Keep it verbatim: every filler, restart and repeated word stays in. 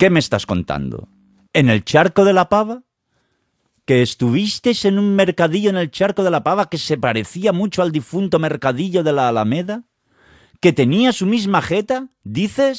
¿Qué me estás contando? ¿En el Charco de la Pava? ¿Que estuvisteis en un mercadillo en el Charco de la Pava que se parecía mucho al difunto mercadillo de la Alameda? ¿Que tenía su misma jeta? ¿Dices?